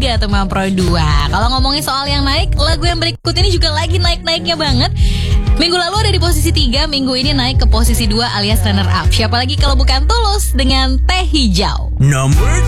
3 Tema Pro 2. Kalau ngomongin soal yang naik, lagu yang berikut ini juga lagi naik-naiknya banget. Minggu lalu ada di posisi 3, minggu ini naik ke posisi 2 alias runner up. Siapa lagi kalau bukan Tulus dengan Teh Hijau. Nomor